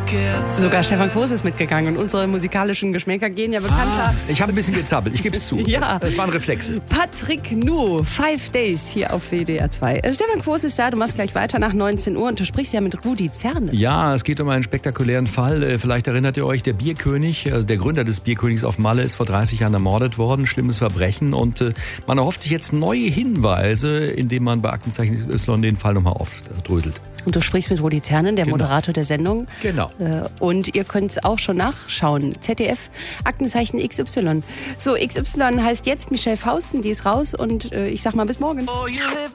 Sogar Stefan Quos ist mitgegangen und unsere musikalischen Geschmäcker gehen ja bekannter. Ich habe ein bisschen gezappelt, ich gebe es zu. Ja. Das waren Reflexe. Patrick Nu, 5 Days hier auf WDR 2. Stefan Quos ist da, du machst gleich weiter nach 19 Uhr und du sprichst ja mit Rudi Zerne. Ja, es geht um einen spektakulären Fall. Vielleicht erinnert ihr euch, der Bierkönig, also der Gründer des Bierkönigs auf Malle, ist vor 30 Jahren ermordet worden. Schlimmes Verbrechen. Und man erhofft sich jetzt neue Hinweise, indem man bei Aktenzeichen Y den Fall nochmal aufdröselt. Und du sprichst mit Rudi Zernen, der Moderator der Sendung. Genau. Und ihr könnt es auch schon nachschauen. ZDF, Aktenzeichen XY. So, XY heißt jetzt Michelle Fausten, die ist raus und ich sag mal bis morgen.